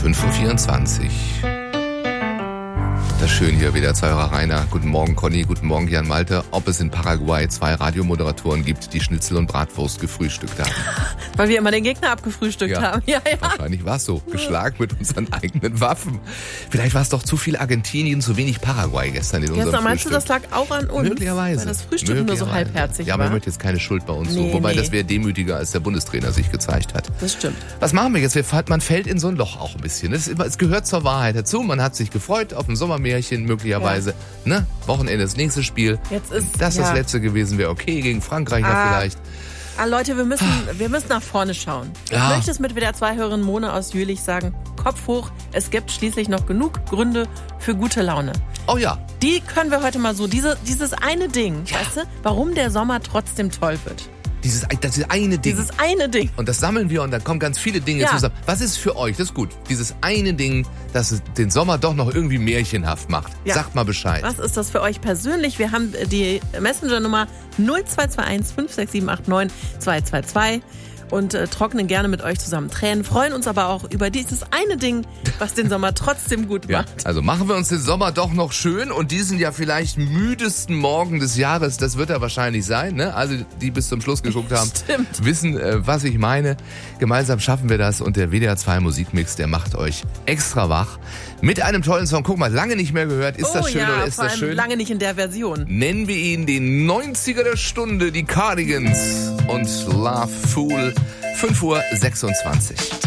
5:24 Uhr. Das schön hier wieder, zwei Hörer Rainer. Guten Morgen Conny, guten Morgen Jan Malte. Ob es in Paraguay 2 Radiomoderatoren gibt, die Schnitzel und Bratwurst gefrühstückt haben. Weil wir immer den Gegner abgefrühstückt haben. Ja. Wahrscheinlich war es so. Geschlagen mit unseren eigenen Waffen. Vielleicht war es doch zu viel Argentinien, zu wenig Paraguay gestern in unserem Frühstück. Meinst du, das lag auch an uns? Möglicherweise. Weil das Frühstück nur so halbherzig war. Ja, aber man möchte jetzt keine Schuld bei uns suchen. Wobei das wäre demütiger, als der Bundestrainer sich gezeigt hat. Das stimmt. Was machen wir jetzt? Man fällt in so ein Loch auch ein bisschen. Es gehört zur Wahrheit dazu. Man hat sich gefreut auf ein Sommermärchen möglicherweise. Ne? Wochenende das nächste Spiel. Jetzt ist das letzte gewesen wäre okay, gegen Frankreich vielleicht. Leute, wir müssen nach vorne schauen. Ich möchte es mit WDR 2-Hörerin Mone aus Jülich sagen, Kopf hoch, es gibt schließlich noch genug Gründe für gute Laune. Oh ja. Die können wir heute mal so, dieses eine Ding, weißt du, warum der Sommer trotzdem toll wird. Das eine Ding. Dieses eine Ding. Und das sammeln wir und dann kommen ganz viele Dinge zusammen. Was ist für euch, das ist gut, dieses eine Ding, das den Sommer doch noch irgendwie märchenhaft macht? Ja. Sagt mal Bescheid. Was ist das für euch persönlich? Wir haben die Messenger-Nummer 0221 56789 222 und trocknen gerne mit euch zusammen Tränen, freuen uns aber auch über dieses eine Ding, was den Sommer trotzdem gut macht. Ja, also machen wir uns den Sommer doch noch schön und diesen ja vielleicht müdesten Morgen des Jahres, das wird er wahrscheinlich sein, ne? Also die bis zum Schluss geguckt haben, wissen, was ich meine. Gemeinsam schaffen wir das und der WDR 2 Musikmix, der macht euch extra wach. Mit einem tollen Song, guck mal, lange nicht mehr gehört. Ist das schön oder ist das schön? Lange nicht in der Version. Nennen wir ihn den 90er der Stunde, die Cardigans und Love Fool, 5:26 Uhr.